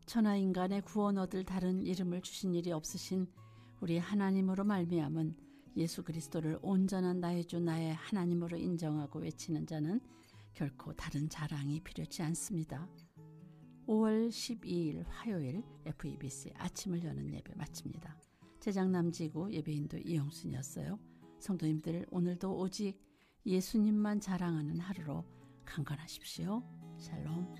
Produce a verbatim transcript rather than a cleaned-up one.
천하 인간의 구원 얻을 다른 이름을 주신 일이 없으신 우리 하나님으로 말미암은 예수 그리스도를 온전한 나의 주 나의 하나님으로 인정하고 외치는 자는 결코 다른 자랑이 필요치 않습니다. 오월 십이일 화요일 에프이비씨 아침을 여는 예배 마칩니다. 제작 남지구 예배인도 이영순이었어요. 성도님들 오늘도 오직 예수님만 자랑하는 하루로 강건하십시오. 샬롬.